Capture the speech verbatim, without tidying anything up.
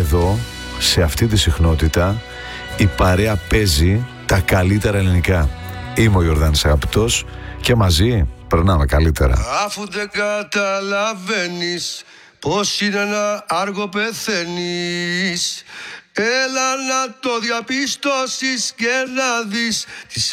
εδώ, σε αυτή τη συχνότητα, η παρέα παίζει τα καλύτερα ελληνικά. Είμαι ο Ιορδάνης Αγαπητός και μαζί περνάμε καλύτερα. Αφού δεν καταλαβαίνεις πως είναι ένα άργο πεθαίνεις, έλα να το διαπιστώσεις και να δεις τις